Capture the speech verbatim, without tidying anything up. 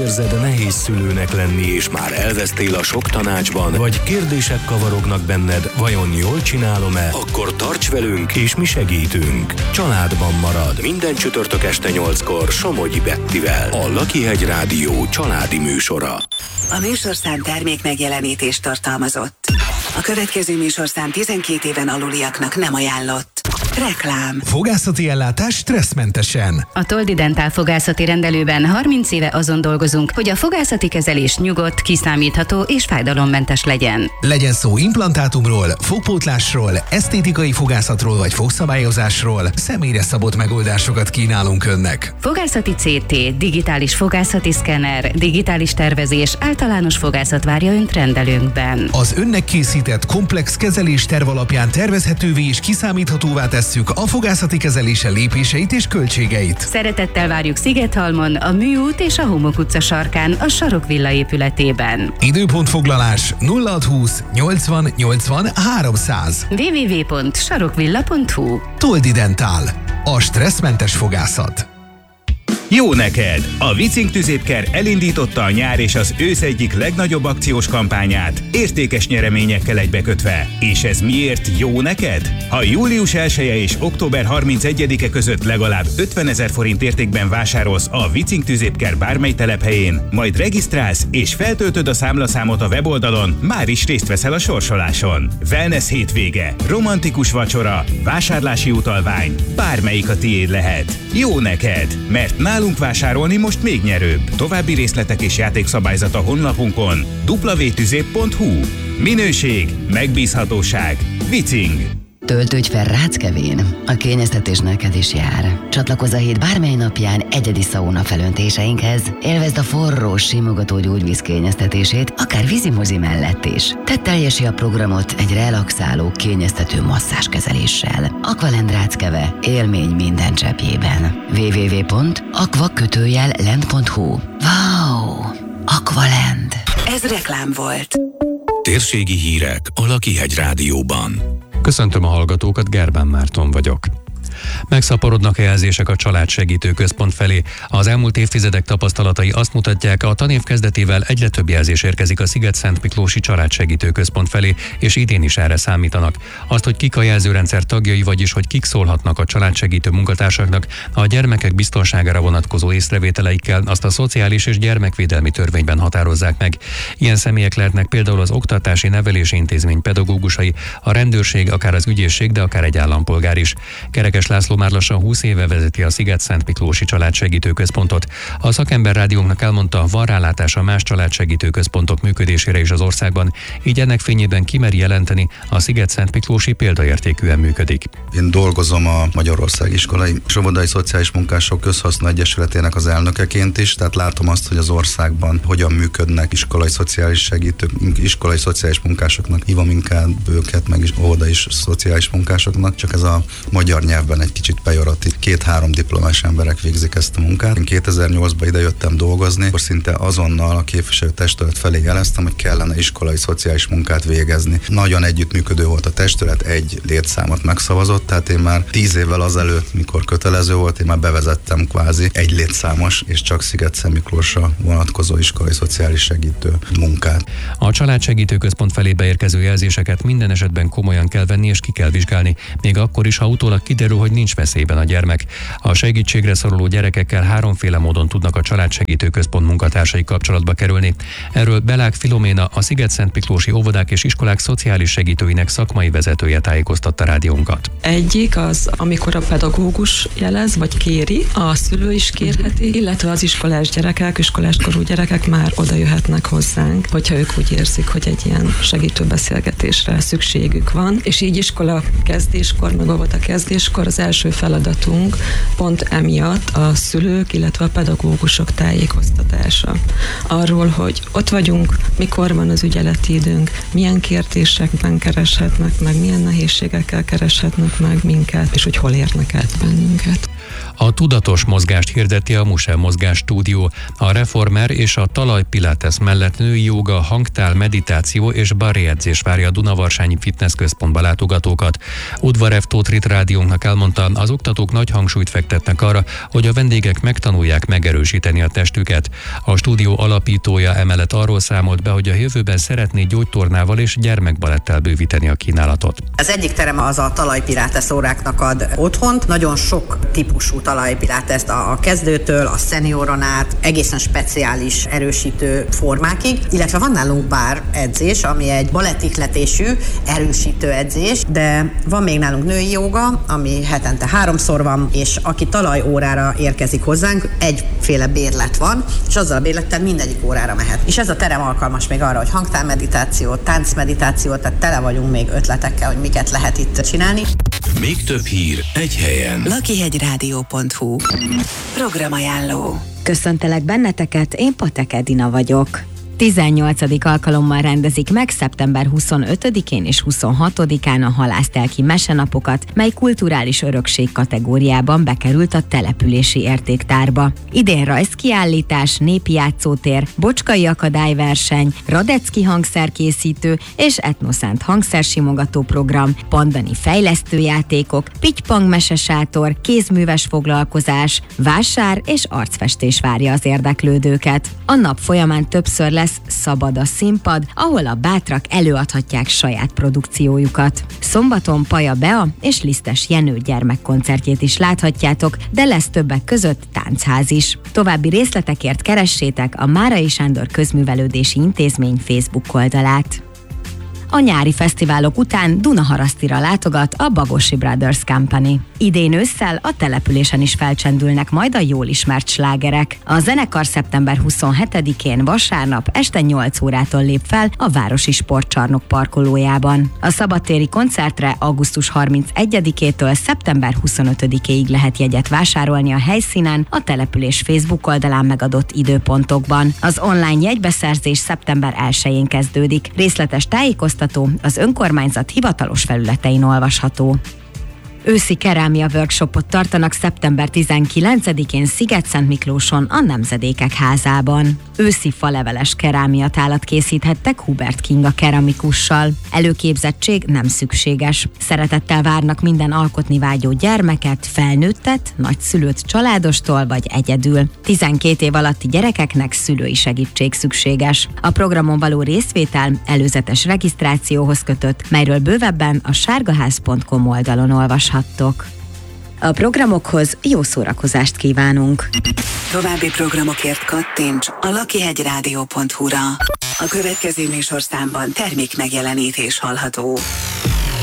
érzed nehéz szülőnek lenni, és már elvesztél a sok tanácsban, vagy kérdések kavarognak benned, vajon jól csinálom-e? Akkor tarts velünk, és mi segítünk. Családban marad. Minden csütörtök este nyolckor Somogyi Bettivel. A Lakihegy Rádió családi műsora. A műsorszám termék megjelenítést tartalmazott. A következő műsorszám tizenkét éven aluliaknak nem ajánlott. Reklám. Fogászati ellátás stresszmentesen. A Toldi Dentál fogászati rendelőben harminc éve azon dolgozunk, hogy a fogászati kezelés nyugodt, kiszámítható és fájdalommentes legyen. Legyen szó implantátumról, fogpótlásról, esztétikai fogászatról vagy fogszabályozásról, személyre szabott megoldásokat kínálunk önnek. Fogászati cé té, digitális fogászati szkenner, digitális tervezés, általános fogászat várja önt rendelőnkben. Az önnek készített komplex kezelés terv alapján tervezhetővé és kiszámíthatóvá tesszük a fogászati kezelése lépéseit és költségeit. Szeretettel várjuk Szigethalmon, a Műút és a Homok utca sarkán, a Sarokvilla épületében. Időpontfoglalás nulla hatszázhúsz nyolcvan nyolcvan háromszáz. double-u double-u double-u pont sarokvilla pont hu. Toldi Dentál. A stresszmentes fogászat. Jó neked! A Vicing tüzépker elindította a nyár és az ősz egyik legnagyobb akciós kampányát, értékes nyereményekkel egybekötve. És ez miért jó neked? Ha július elseje és október harmincegyedike között legalább ötvenezer forint értékben vásárolsz a Vicing tüzépker bármely telephelyén, majd regisztrálsz és feltöltöd a számlaszámot a weboldalon, már is részt veszel a sorsoláson. Wellness hétvége, romantikus vacsora, vásárlási utalvány, bármelyik a tiéd lehet. Jó neked, mert nálunk vásárolni most még nyerőbb. További részletek és játékszabályzat a honlapunkon double-u double-u double-u pont tüzép pont hu. Minőség, megbízhatóság, Vicing. Töltődj fel Ráckevén, a kényeztetés neked is jár. Csatlakozz a hét bármely napján egyedi szauna felöntéseinkhez. Élvezd a forró, simogató gyógyvíz kényeztetését, akár vízimozi mellett is. Tedd teljesi a programot egy relaxáló, kényeztető masszázskezeléssel. Aqualend Ráckeve, élmény minden cseppjében. double-u double-u double-u pont aqua kötőjel lend pont hu. Wow! Aqualend. Ez reklám volt. Térségi hírek a Lakihegy Rádióban. Köszöntöm a hallgatókat, Gerbán Márton vagyok. Megszaporodnak a jelzések a Családsegítő Központ felé. Az elmúlt évtizedek tapasztalatai azt mutatják, a tanév kezdetével egyre több jelzés érkezik a Sziget-Szentmiklósi Családsegítő Központ felé, és idén is erre számítanak. Azt, hogy kik a jelzőrendszer tagjai, vagyis hogy kik szólhatnak a családsegítő munkatársaknak, a gyermekek biztonságára vonatkozó észrevételeikkel, azt a Szociális és Gyermekvédelmi Törvényben határozzák meg. Ilyen személyek lehetnek például az Oktatási Nevelési Intézmény pedagógusai, a rendőrség, akár az ügyészség, de akár egy állampolgár is. Kerekes László már lassan húsz éve vezeti a Sziget-Szentmiklósi Családsegítő Központot. A szakember rádiónknak elmondta, van rálátása más családsegítő központok működésére is az országban, így ennek fényében kimeri jelenteni, a Sziget-Szentmiklósi példaértékűen működik. Én dolgozom a Magyarország Iskolai és Óvodai Szociális Munkások Közhasznú Egyesületének az elnökeként is, tehát látom azt, hogy az országban hogyan működnek iskolai szociális segítő, iskolai szociális munkásoknak, hívom inkább őket, meg is óvodai és szociális munkásoknak, csak ez a magyar nyelvben egy kicsit pejoratív. Két-három diplomás emberek végzik ezt a munkát. Én kétezer-nyolcban idejöttem dolgozni, akkor szinte azonnal a képviselőtestület felé jeleztem, hogy kellene iskolai szociális munkát végezni. Nagyon együttműködő volt a testület, egy létszámot megszavazott, tehát én már tíz évvel azelőtt, mikor kötelező volt, én már bevezettem kvázi egy létszámos és csak Sziget-Szentmiklósra vonatkozó iskolai szociális segítő munkát. A Családsegítő Központ felé beérkező jelzéseket minden esetben komolyan kell venni és ki kell vizsgálni, még akkor is, ha utólag kiderül, hogy nincs veszélyben a gyermek. A segítségre szoruló gyerekekkel háromféle módon tudnak a Családsegítő Központ munkatársai kapcsolatba kerülni. Erről Belák Filoména, a Sziget-Szentmiklósi óvodák és iskolák szociális segítőinek szakmai vezetője tájékoztatta rádiónkat. Egyik az, amikor a pedagógus jelez, vagy kéri, a szülő is kérheti, illetve az iskolás gyerekek, iskoláskorú gyerekek már oda jöhetnek hozzánk, hogyha ők úgy érzik, hogy egy ilyen segítő beszélgetésre szükségük van, és így iskola kezdéskor, meg óvoda kezdéskor az első feladatunk pont emiatt a szülők, illetve a pedagógusok tájékoztatása. Arról, hogy ott vagyunk, mikor van az ügyeleti időnk, milyen kérdésekben kereshetnek meg, milyen nehézségekkel kereshetnek meg minket, és hogy hol érnek át bennünket. A tudatos mozgást hirdeti a Musel Mozgás Stúdió. A reformer és a talajpilates mellett női jóga, hangtál, meditáció és barré edzés várja a Dunavarsányi Fitness Központba látogatókat. Udvarev Tóth Rit rádiónknak elmondta, óta az oktatók nagy hangsúlyt fektetnek arra, hogy a vendégek megtanulják megerősíteni a testüket. A stúdió alapítója emellett arról számolt be, hogy a jövőben szeretné gyógytornával és gyermekbalettel bővíteni a kínálatot. Az egyik terem az a talajpilátesz óráknak ad otthont. Nagyon sok típusú talajpiláteszt, a kezdőtől, a szenioron át, egészen speciális erősítő formákig, illetve van nálunk bár edzés, ami egy balettihletésű erősítő edzés, de van még nálunk női jóga, ami hetente háromszor van, és aki talajórára érkezik hozzánk, egyféle bérlet van, és azzal a bérlettel mindegyik órára mehet. És ez a terem alkalmas még arra, hogy hangtármeditáció, táncmeditáció, tehát tele vagyunk még ötletekkel, hogy miket lehet itt csinálni. Még több hír egy helyen. lakihegyrádió pont hu Programajánló. Köszöntelek benneteket, én Patek Edina vagyok. tizennyolcadik alkalommal rendezik meg szeptember huszonötödikén és huszonhatodikán a halásztelki mesenapokat, mely kulturális örökség kategóriában bekerült a települési értéktárba. Idén rajzkiállítás, népi játszótér, bocskai akadályverseny, radecki hangszerkészítő és etnoszánt hangszersimogató program, pandani fejlesztőjátékok, pittypang mesesátor, kézműves foglalkozás, vásár és arcfestés várja az érdeklődőket. A nap folyamán többször lesz Szabad a színpad, ahol a bátrak előadhatják saját produkciójukat. Szombaton Paja Bea és Lisztes Jenő gyermekkoncertjét is láthatjátok, de lesz többek között táncház is. További részletekért keressétek a Márai Sándor Közművelődési Intézmény Facebook oldalát. A nyári fesztiválok után Dunaharasztira látogat a Bagosi Brothers Company. Idén ősszel a településen is felcsendülnek majd a jól ismert slágerek. A zenekar szeptember huszonhetedikén vasárnap este nyolc órától lép fel a Városi Sportcsarnok parkolójában. A szabadtéri koncertre augusztus harmincegyedikétől szeptember huszonötödikéig lehet jegyet vásárolni a helyszínen, a település Facebook oldalán megadott időpontokban. Az online jegybeszerzés szeptember elsején kezdődik. Részletes tájékoztatás az önkormányzat hivatalos felületein olvasható. Őszi kerámia workshopot tartanak szeptember tizenkilencedikén Sziget-Szentmiklóson a Nemzedékek házában. Őszi faleveles kerámiatálat készíthettek Hubert Kinga keramikussal. Előképzettség nem szükséges. Szeretettel várnak minden alkotni vágyó gyermeket, felnőttet, nagyszülőt családostól vagy egyedül. tizenkét év alatti gyerekeknek szülői segítség szükséges. A programon való részvétel előzetes regisztrációhoz kötött, melyről bővebben a sárgaház pont com oldalon olvasható. A programokhoz jó szórakozást kívánunk! További programokért kattints a lakihegyrádió pont hu-ra. A következő műsorszámban termék megjelenítés hallható.